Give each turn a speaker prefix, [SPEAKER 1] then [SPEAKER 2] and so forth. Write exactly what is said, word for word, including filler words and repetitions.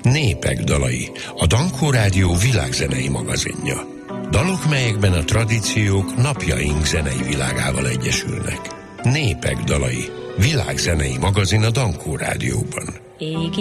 [SPEAKER 1] Népek dalai, a Dankó Rádió világzenei magazinja. Dalok, melyekben a tradíciók napjaink zenei világával egyesülnek. Népek dalai, világzenei magazin a Dankó Rádióban.
[SPEAKER 2] Égi